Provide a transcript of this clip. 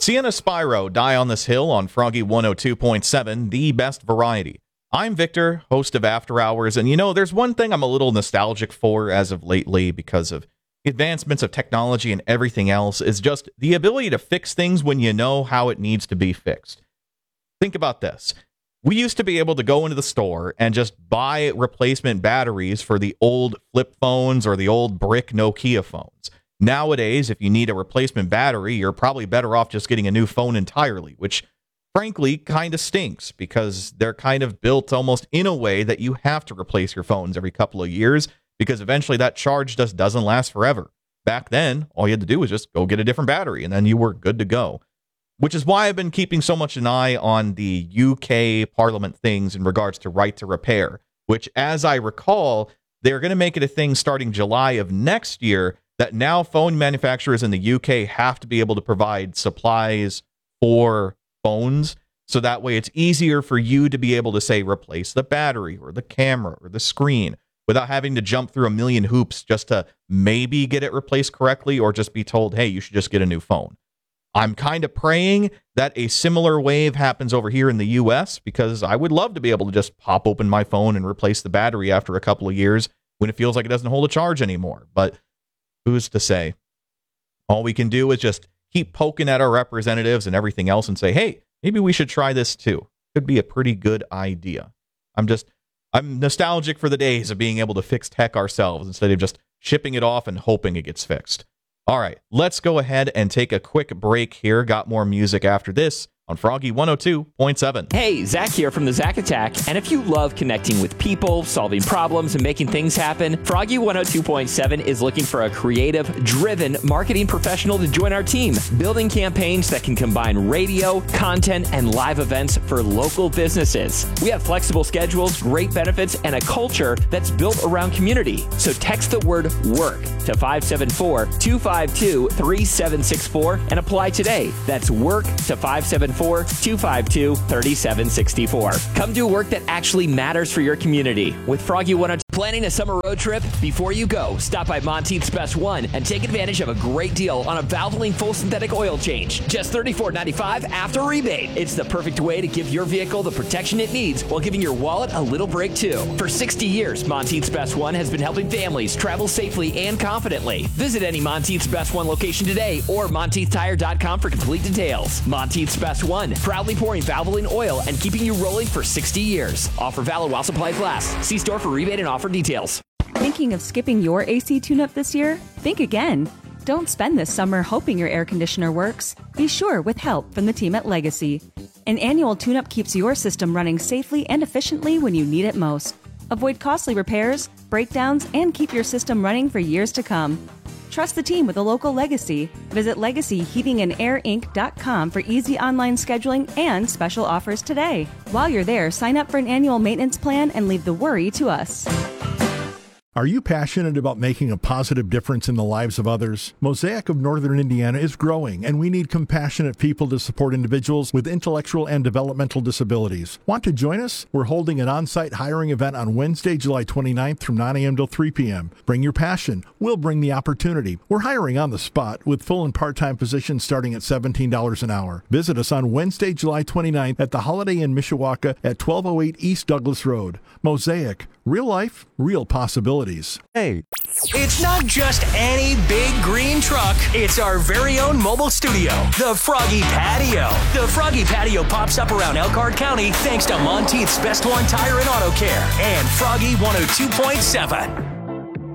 Sienna Spyro, Die on This Hill on Froggy 102.7, the best variety. I'm Victor, host of After Hours, and there's one thing I'm a little nostalgic for as of lately because of advancements of technology and everything else, is just the ability to fix things when you know how it needs to be fixed. Think about this. We used to be able to go into the store and just buy replacement batteries for the old flip phones or the old brick Nokia phones. Nowadays, if you need a replacement battery, you're probably better off just getting a new phone entirely, which frankly kind of stinks because they're kind of built almost in a way that you have to replace your phones every couple of years because eventually that charge just doesn't last forever. Back then, all you had to do was just go get a different battery and then you were good to go. Which is why I've been keeping so much an eye on the UK Parliament things in regards to right to repair, which, as I recall, they're going to make it a thing starting July of next year that now phone manufacturers in the UK have to be able to provide supplies for phones. So that way it's easier for you to be able to say replace the battery or the camera or the screen without having to jump through a million hoops just to maybe get it replaced correctly or just be told, hey, you should just get a new phone. I'm kind of praying that a similar wave happens over here in the US because I would love to be able to just pop open my phone and replace the battery after a couple of years when it feels like it doesn't hold a charge anymore. But who's to say? All we can do is just keep poking at our representatives and everything else and say, hey, maybe we should try this too. Could be a pretty good idea. I'm nostalgic for the days of being able to fix tech ourselves instead of just shipping it off and hoping it gets fixed. All right, let's go ahead and take a quick break here. Got more music after this on Froggy 102.7. Hey, Zach here from the Zach Attack, and if you love connecting with people, solving problems, and making things happen, Froggy 102.7 is looking for a creative, driven marketing professional to join our team, building campaigns that can combine radio, content, and live events for local businesses. We have flexible schedules, great benefits, and a culture that's built around community. So text the word WORK to 574-252-3764 and apply today. That's WORK to 574-252-3764. Come do work that actually matters for your community with Froggy 102. Planning a summer road trip? Before you go, stop by Monteith's Best One and take advantage of a great deal on a Valvoline full synthetic oil change. Just $34.95 after rebate. It's the perfect way to give your vehicle the protection it needs while giving your wallet a little break too. For 60 years, Monteith's Best One has been helping families travel safely and confidently. Visit any Monteith's Best One location today or MonteithTire.com for complete details. Monteith's Best One, proudly pouring Valvoline oil and keeping you rolling for 60 years. Offer valid while supplies last. See store for rebate and offer details. Thinking of skipping your AC tune-up this year? Think again. Don't spend this summer hoping your air conditioner works. Be sure with help from the team at Legacy. An annual tune-up keeps your system running safely and efficiently when you need it most. Avoid costly repairs, breakdowns, and keep your system running for years to come. Trust the team with a local Legacy. Visit LegacyHeatingandAirInc.com for easy online scheduling and special offers today. While you're there, sign up for an annual maintenance plan and leave the worry to us. Are you passionate about making a positive difference in the lives of others? Mosaic of Northern Indiana is growing, and we need compassionate people to support individuals with intellectual and developmental disabilities. Want to join us? We're holding an on-site hiring event on Wednesday, July 29th from 9 a.m. till 3 p.m. Bring your passion. We'll bring the opportunity. We're hiring on the spot with full and part-time positions starting at $17 an hour. Visit us on Wednesday, July 29th at the Holiday Inn Mishawaka at 1208 East Douglas Road. Mosaic. Real life, real possibilities. Hey, it's not just any big green truck. It's our very own mobile studio, the Froggy Patio. The Froggy Patio pops up around Elkhart County thanks to Monteith's Best One Tire and Auto Care and Froggy 102.7.